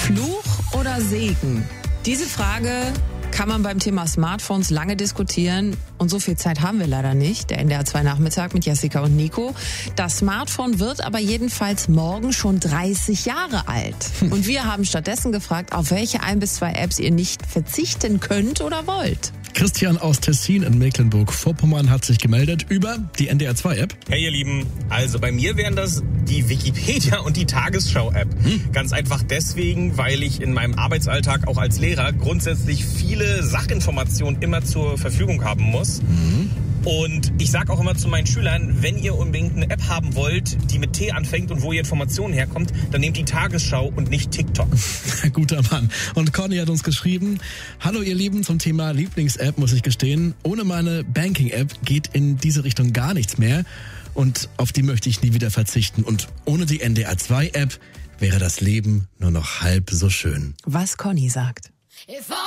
Fluch oder Segen? Diese Frage kann man beim Thema Smartphones lange diskutieren und so viel Zeit haben wir leider nicht. Der NDR 2 Nachmittag mit Jessica und Nico. Das Smartphone wird aber jedenfalls morgen schon 30 Jahre alt. Und wir haben stattdessen gefragt, auf welche 1 bis 2 Apps ihr nicht verzichten könnt oder wollt. Christian aus Tessin in Mecklenburg-Vorpommern hat sich gemeldet über die NDR 2 App. Hey ihr Lieben, also bei mir wären das die Wikipedia und die Tagesschau-App. Ganz einfach deswegen, weil ich in meinem Arbeitsalltag auch als Lehrer grundsätzlich viele Sachinformationen immer zur Verfügung haben muss. Und ich sage auch immer zu meinen Schülern, wenn ihr unbedingt eine App haben wollt, die mit T anfängt und wo ihr Informationen herkommt, dann nehmt die Tagesschau und nicht TikTok. Guter Mann. Und Conny hat uns geschrieben, hallo ihr Lieben, zum Thema Lieblings-App muss ich gestehen, ohne meine Banking-App geht in diese Richtung gar nichts mehr und auf die möchte ich nie wieder verzichten. Und ohne die NDR 2 App wäre das Leben nur noch halb so schön. Was Conny sagt.